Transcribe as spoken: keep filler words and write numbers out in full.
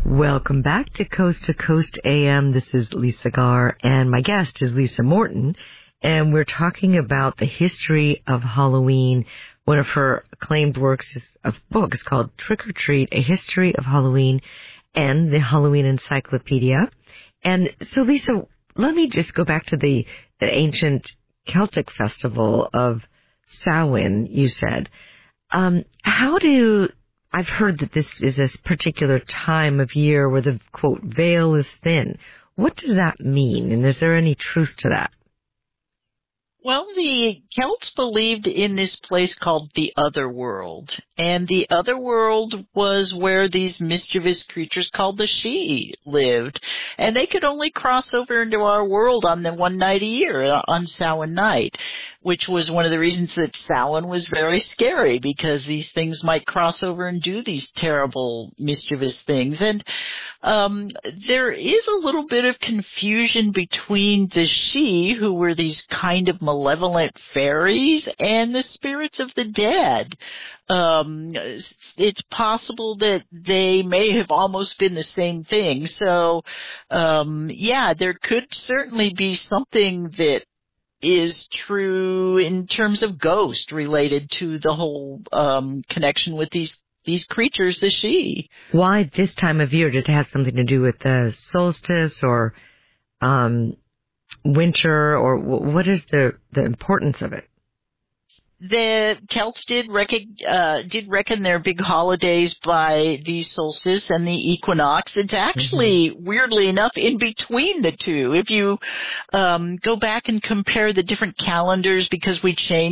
Welcome back to Coast to Coast A M. This is Lisa Garr, and my guest is Lisa Morton, and we're talking about the history of Halloween. One of her acclaimed works is a book. It's called Trick or Treat, A History of Halloween, and the Halloween Encyclopedia. And so, Lisa, let me just go back to the, the ancient Celtic festival of Samhain, you said. Um, how do... I've heard that this is a particular time of year where the, quote, veil is thin. What does that mean, and is there any truth to that? Well, the Celts believed in this place called the Otherworld, and the Otherworld was where these mischievous creatures called the Sidhe lived, and they could only cross over into our world on the one night a year, on Samhain night, which was one of the reasons that Samhain was very scary, because these things might cross over and do these terrible, mischievous things. And um there is a little bit of confusion between the Sidhe, who were these kind of malevolent fairies, and the spirits of the dead. Um, it's possible that they may have almost been the same thing. So, um, yeah, there could certainly be something that is true in terms of ghost related to the whole um, connection with these these creatures, the Sidhe. Why this time of year? Did it have something to do with the solstice or um, winter, or what is the, the importance of it? The Celts did reckon, uh, did reckon their big holidays by the solstice and the equinox. It's actually, mm-hmm. weirdly enough, in between the two. If you um, go back and compare the different calendars, because we changed